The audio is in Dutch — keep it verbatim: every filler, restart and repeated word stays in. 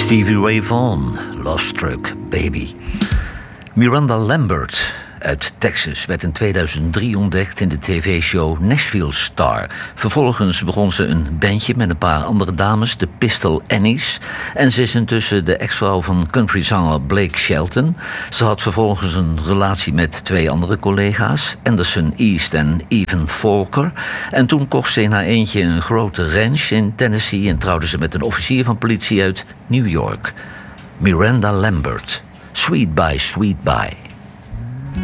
Stevie Ray Vaughan, Love Struck Baby. Miranda Lambert uit Texas werd in tweeduizend drie ontdekt in de tv-show Nashville Star. Vervolgens begon ze een bandje met een paar andere dames, de Pistol Annies. En ze is intussen de ex-vrouw van countryzanger Blake Shelton. Ze had vervolgens een relatie met twee andere collega's, Anderson East en Evan Falker. En toen kocht ze in haar eentje een grote ranch in Tennessee en trouwde ze met een officier van politie uit New York. Miranda Lambert, Sweet Bye, Sweet Bye.